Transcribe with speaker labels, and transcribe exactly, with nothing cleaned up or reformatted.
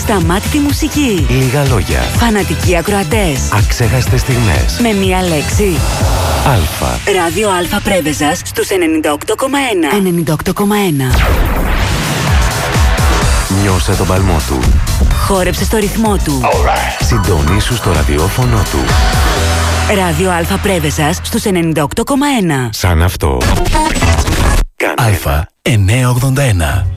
Speaker 1: Ασταμάτητη μουσική.
Speaker 2: Λίγα λόγια.
Speaker 1: Φανατικοί ακροατές.
Speaker 2: Αξέχαστες στιγμές.
Speaker 1: Με μία λέξη.
Speaker 2: Αλφα.
Speaker 1: Ράδιο Αλφα Πρέβεζας στους ενενήντα οκτώ κόμμα ένα. ενενήντα οκτώ κόμμα ένα.
Speaker 2: Νιώσε τον παλμό του.
Speaker 1: Χόρεψε στο ρυθμό του.
Speaker 2: Right. Συντονίσου στο ραδιόφωνο του.
Speaker 1: Ράδιο Αλφα Πρέβεζας στους ενενήντα οκτώ κόμμα ένα.
Speaker 2: Σαν αυτό.
Speaker 3: Αλφα εννιακόσια ογδόντα ένα.